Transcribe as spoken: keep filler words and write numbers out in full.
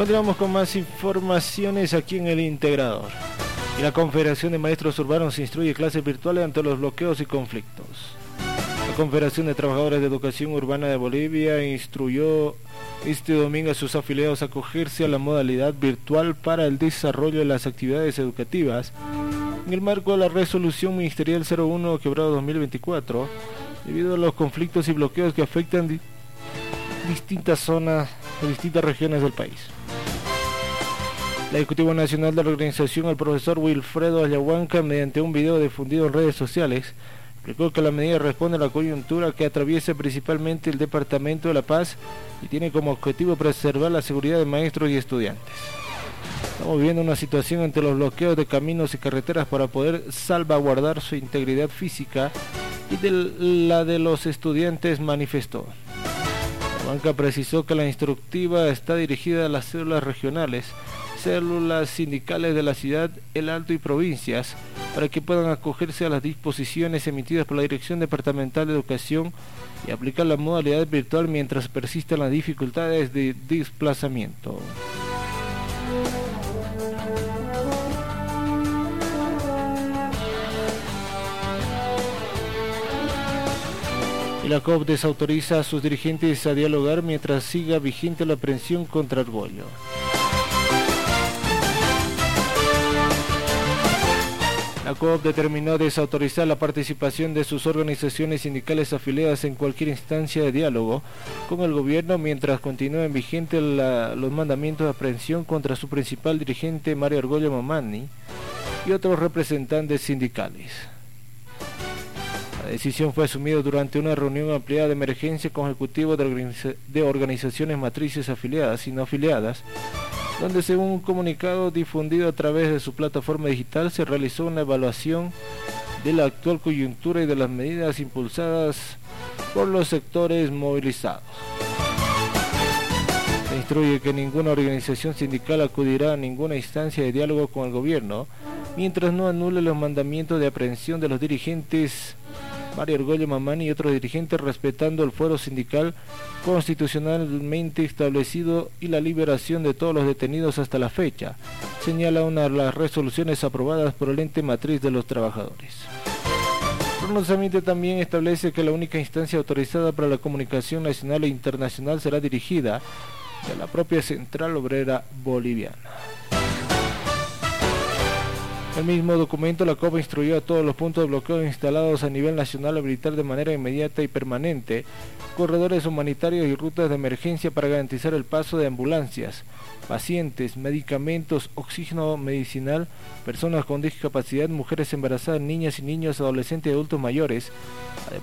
Continuamos con más informaciones aquí en El Integrador. Y la Confederación de Maestros Urbanos instruye clases virtuales ante los bloqueos y conflictos. La Confederación de Trabajadores de Educación Urbana de Bolivia instruyó este domingo a sus afiliados a acogerse a la modalidad virtual para el desarrollo de las actividades educativas en el marco de la Resolución Ministerial cero uno quebrado dos mil veinticuatro, debido a los conflictos y bloqueos que afectan di- distintas zonas de distintas regiones del país. El Ejecutivo Nacional de la organización, el profesor Wilfredo Ayahuanca, mediante un video difundido en redes sociales, explicó que la medida responde a la coyuntura que atraviesa principalmente el Departamento de La Paz y tiene como objetivo preservar la seguridad de maestros y estudiantes. Estamos viviendo una situación ante los bloqueos de caminos y carreteras para poder salvaguardar su integridad física y de la de los estudiantes, manifestó. La banca precisó que la instructiva está dirigida a las células regionales, células sindicales de la ciudad, el Alto y provincias, para que puedan acogerse a las disposiciones emitidas por la Dirección Departamental de Educación y aplicar la modalidad virtual mientras persistan las dificultades de desplazamiento. Y la C O P desautoriza a sus dirigentes a dialogar mientras siga vigente la aprehensión contra Argollo. La C O P determinó desautorizar la participación de sus organizaciones sindicales afiliadas en cualquier instancia de diálogo con el gobierno mientras continúen vigentes la, los mandamientos de aprehensión contra su principal dirigente, Mario Argollo Mamani, y otros representantes sindicales. La decisión fue asumida durante una reunión ampliada de emergencia con ejecutivos de, organiza- de organizaciones matrices afiliadas y no afiliadas, donde según un comunicado difundido a través de su plataforma digital se realizó una evaluación de la actual coyuntura y de las medidas impulsadas por los sectores movilizados. Se instruye que ninguna organización sindical acudirá a ninguna instancia de diálogo con el gobierno mientras no anule los mandamientos de aprehensión de los dirigentes Mario Argollo Mamani y otros dirigentes, respetando el fuero sindical constitucionalmente establecido y la liberación de todos los detenidos hasta la fecha, señala una de las resoluciones aprobadas por el ente matriz de los trabajadores. El pronunciamiento también establece que la única instancia autorizada para la comunicación nacional e internacional será dirigida de la propia Central Obrera Boliviana. El mismo documento, la C O P instruyó a todos los puntos de bloqueo instalados a nivel nacional a habilitar de manera inmediata y permanente corredores humanitarios y rutas de emergencia para garantizar el paso de ambulancias, pacientes, medicamentos, oxígeno medicinal, personas con discapacidad, mujeres embarazadas, niñas y niños, adolescentes y adultos mayores,